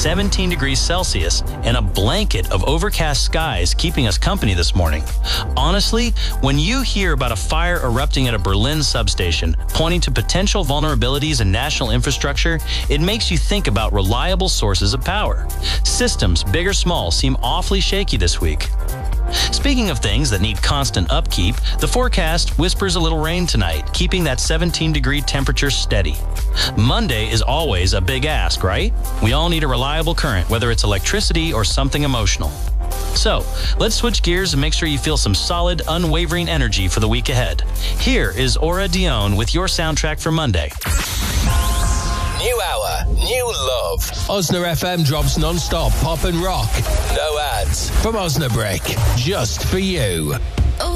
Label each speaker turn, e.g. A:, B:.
A: 17 degrees Celsius, and a blanket of overcast skies keeping us company this morning. Honestly, when you hear about a fire erupting at a Berlin substation, pointing to potential vulnerabilities in national infrastructure, it makes you think about reliable sources of power. Systems, big or small, seem awfully shaky this week. Speaking of things that need constant upkeep, the forecast whispers a little rain tonight, keeping that 17-degree temperature steady. Monday is always a big ask, right? We all need a reliable current, whether it's electricity or something emotional. So, let's switch gears and make sure you feel some solid, unwavering energy for the week ahead. Here is Aura Dione with your soundtrack for Monday.
B: New hour, new love. Osna FM drops non-stop pop and rock. No ads. From Osnabrück, just for you.